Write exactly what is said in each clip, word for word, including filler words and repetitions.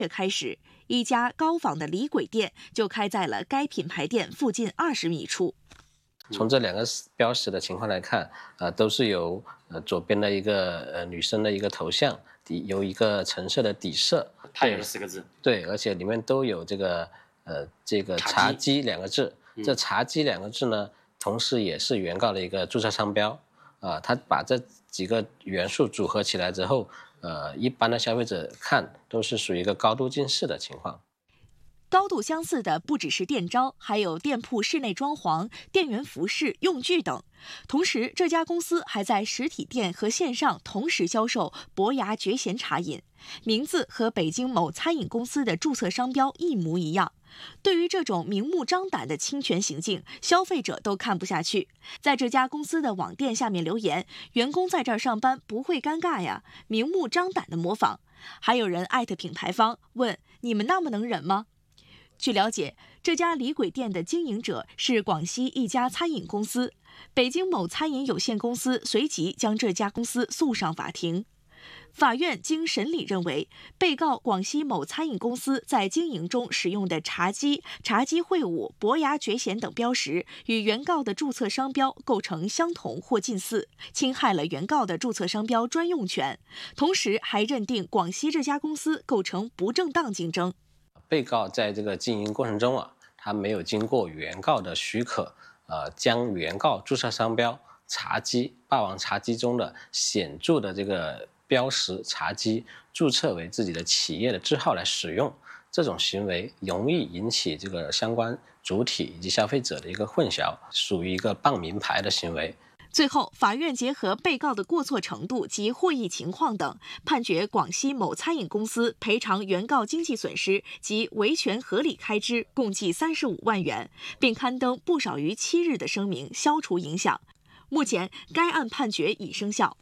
月开始，一家高仿的李鬼店就开在了该品牌店附近二十米处。 从这两个标识的情况来看，呃，都是由呃左边的一个呃女生的一个头像，底有一个橙色的底色， 它有四个字， 对，而且里面都有这个呃这个茶几两个字。嗯、这茶几两个字呢，同时也是原告的一个注册商标啊、呃。他把这几个元素组合起来之后，呃，一般的消费者看都是属于一个高度近似的情况。 高度相似的不只是店招，还有店铺室内装潢、店员服饰、用具等。同时，这家公司还在实体店和线上同时销售伯牙绝弦茶饮，名字和北京某餐饮公司的注册商标一模一样。对于这种明目张胆的侵权行径，消费者都看不下去。在这家公司的网店下面留言：“员工在这儿上班不会尴尬呀？”明目张胆的模仿。还有人艾特品牌方问：“你们那么能忍吗？”据了解，这家李鬼店的经营者是广西一家餐饮公司，北京某餐饮有限公司随即将这家公司诉上法庭。法院经审理认为，被告广西某餐饮公司在经营中使用的茶几、茶几会晤、伯牙绝弦等标识，与原告的注册商标构成相同或近似，侵害了原告的注册商标专用权，同时还认定广西这家公司构成不正当竞争。 被告在这个经营过程中啊，他没有经过原告的许可，呃，将原告注册商标茶几、霸王茶几中的显著的这个标识茶几注册为自己的企业的字号来使用，这种行为容易引起这个相关主体以及消费者的一个混淆，属于一个傍名牌的行为。 最后，法院结合被告的过错程度及获益情况等，判决广西某餐饮公司赔偿原告经济损失及维权合理开支共计三十五万元，并刊登不少于七日的声明，消除影响。目前，该案判决已生效。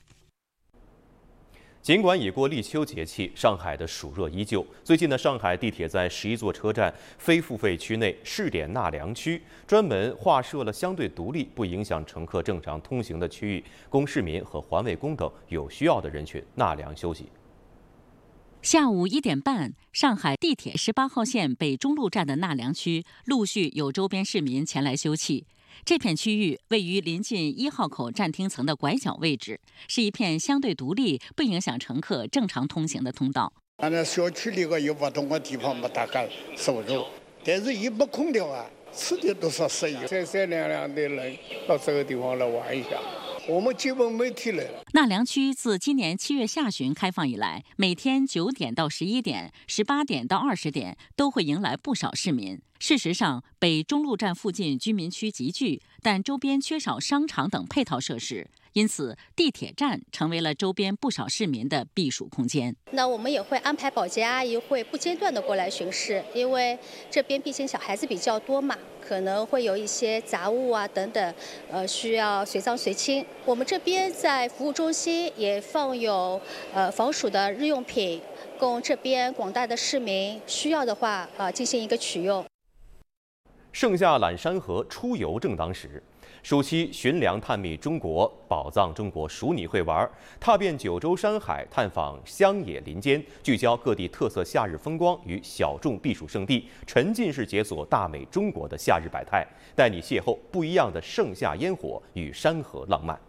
尽管已过立秋节气，上海的暑热依旧。最近呢，上海地铁在十一座车站非付费区内试点纳凉区，专门划设了相对独立、不影响乘客正常通行的区域，供市民和环卫工等有需要的人群纳凉休息。 下午一点半，上海地铁十八号线北中路站的纳凉区陆续有周边市民前来休憩。这片区域位于临近一号口站厅层的拐角位置，是一片相对独立、不影响乘客正常通行的通道。 俺那小区里个有不同的地方没大概收入，但是一没空调啊，吃的多少适应，三三两两的人到这个地方来玩一下。我们基本没提来了。 纳凉区自今年七月下旬开放以来，每天九点到十一点、十八点到二十点都会迎来不少市民。事实上，北中路站附近居民区集聚，但周边缺少商场等配套设施，因此地铁站成为了周边不少市民的避暑空间。 那我们也会安排保洁阿姨会不间断的过来巡视，因为这边毕竟小孩子比较多嘛，可能会有一些杂物啊等等，呃，需要随脏随清。我们这边在服务中心也放有呃防暑的日用品，供这边广大的市民需要的话呃进行一个取用。 盛夏揽山河，出游正当时。暑期寻粮探秘中国，宝藏中国属你会玩，踏遍九州山海，探访乡野林间，聚焦各地特色夏日风光与小众避暑胜地，沉浸式解锁大美中国的夏日百态，带你邂逅不一样的盛夏烟火与山河浪漫。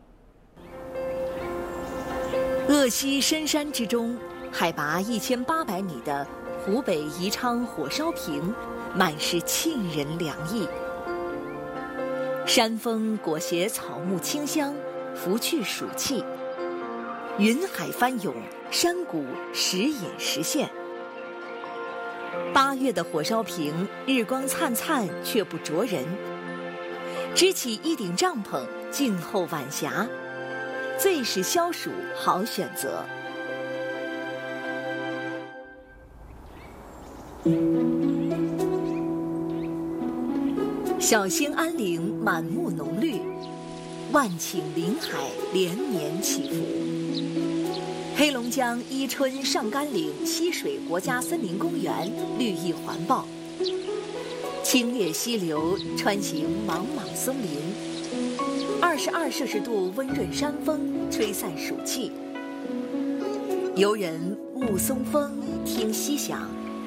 鄂西深山之中，海拔一千八百米的湖北宜昌火烧坪，满是沁人凉意。山峰裹挟草木清香，拂去暑气。云海翻涌，山谷时隐时现。八月的火烧坪，日光灿灿却不灼人。支起一顶帐篷，静候晚霞，最是消暑好选择。小兴安岭满目浓绿，万顷林海连绵起伏。黑龙江伊春上甘岭溪水国家森林公园绿意环抱，清冽溪流穿行茫茫松林，二十二摄氏度温润山风吹散暑气。游人目松风，听溪响，